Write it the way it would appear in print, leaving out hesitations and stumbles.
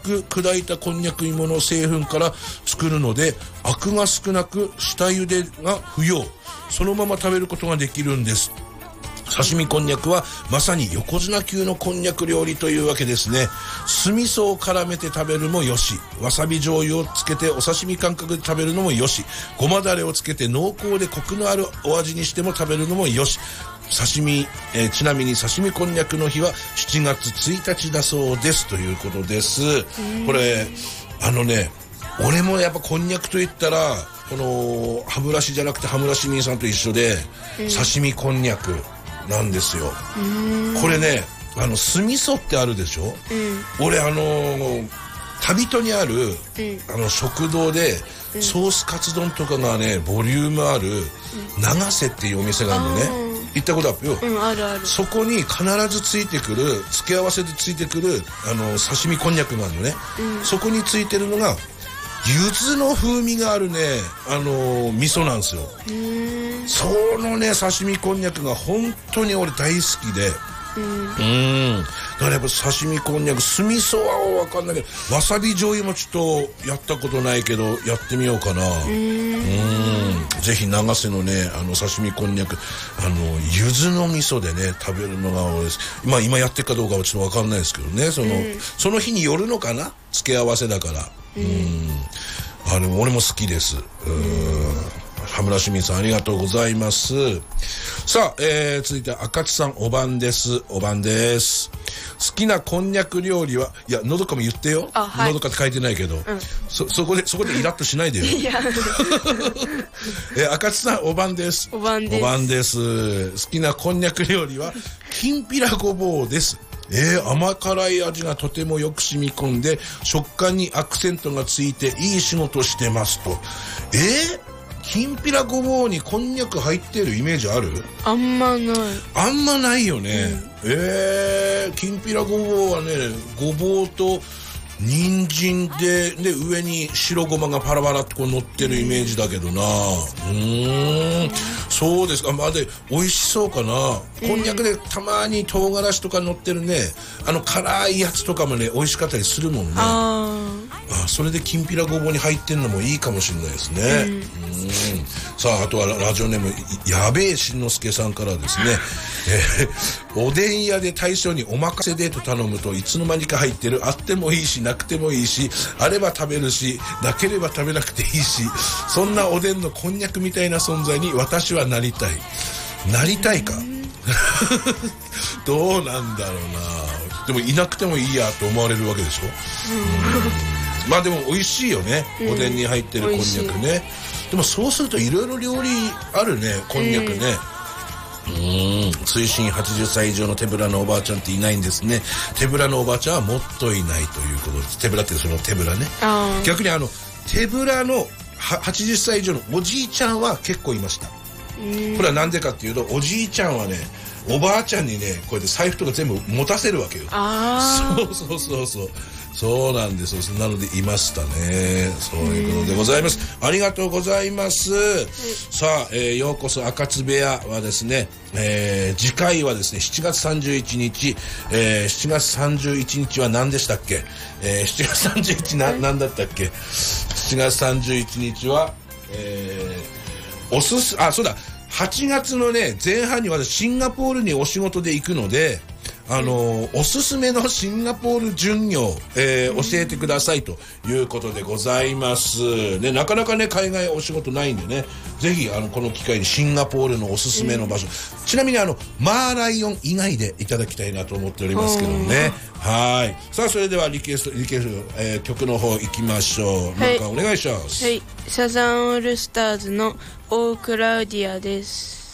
く砕いたこんにゃく芋の製粉から作るので、アクが少なく下茹でが不要、そのまま食べることができるんです。刺身こんにゃくはまさに横綱級のこんにゃく料理というわけですね。酢味噌を絡めて食べるもよし、わさび醤油をつけてお刺身感覚で食べるのもよし、ごまだれをつけて濃厚でコクのあるお味にしても食べるのもよし。刺身、ちなみに刺身こんにゃくの日は7月1日だそうですということです。これ俺もやっぱこんにゃくといったらこの歯ブラシじゃなくて歯ブラシミンさんと一緒で、刺身こんにゃくなんですよ。これね、酢味噌ってあるでしょ。俺旅人にある、食堂で、ソースカツ丼とかがねボリュームある、長瀬っていうお店があるのね。行ったことあるよ。 あるある。 そこに必ずついてくる、付け合わせでついてくる刺身こんにゃくがあるのね。そこについてるのが柚子の風味があるね味噌なんですよ。そのね刺身こんにゃくが本当に俺大好きで、だからやっぱ刺身こんにゃく、酢味噌は分かんないけど、わさび醤油もちょっとやったことないけどやってみようかな。ぜひ長瀬のね刺身こんにゃく柚子の味噌でね食べるのが多いです。今やってるかどうかはちょっと分かんないですけどね、その日によるのかな、付け合わせだから。俺も好きです。羽村市民さんありがとうございます。さあ、続いて赤津さん、おばんです。おばんです。好きなこんにゃく料理は、いやのどかも言ってよ。のどかって書いてないけど、そこでイラッとしないでよ。赤津さん、おばんです。 おばんです。 おばんです。好きなこんにゃく料理はきんぴらごぼうです。甘辛い味がとてもよく染み込んで食感にアクセントがついていい仕事してますと。きんぴらごぼうにこんにゃく入ってるイメージある？ あんまない。 あんまないよね。きんぴらごぼうはね、ごぼうと人参で上に白ごまがパラパラってこう乗ってるイメージだけどな。そうですか。で美味しそうかな。こんにゃくでたまに唐辛子とか乗ってるね、辛いやつとかもね美味しかったりするもんね。それできんぴらごぼうに入ってんのもいいかもしれないですね。さあ、あとはラジオネームやべえしんのすけさんからですね、おでん屋で大将におまかせでと頼むといつの間にか入ってる、あってもいいしなくてもいいし、あれば食べるしなければ食べなくていいし、そんなおでんのこんにゃくみたいな存在に私はなりたい。なりたいかどうなんだろうな。でもいなくてもいいやと思われるわけでしょ。でも美味しいよね、おでんに入ってるこんにゃくね。でもそうするといろいろ料理あるね、こんにゃくね。推進80歳以上の手ぶらのおばあちゃんっていないんですね。手ぶらのおばあちゃんはもっといないということです。手ぶらってその手ぶらね。逆に手ぶらの80歳以上のおじいちゃんは結構いました。これはなんでかっていうと、おじいちゃんはねおばあちゃんにねこうやって財布とか全部持たせるわけよ。そうなんです。なのでいましたね。そういうことでございます。ありがとうございます。さあ、ようこそ赤津部屋はですね、次回はですね7月31日、7月31日は何でしたっけ。7月31日何だったっけ。7月31日は、そうだ、8月のね前半に私シンガポールにお仕事で行くので、おすすめのシンガポール巡業、教えてくださいということでございますね。なかなかね海外お仕事ないんでね、ぜひこの機会にシンガポールのおすすめの場所、ちなみにマーライオン以外でいただきたいなと思っておりますけどね。はい。さあ、それではリクエスト、曲の方行きましょう。なんかお願いします。 はい、サザンオールスターズのオークラウディアです。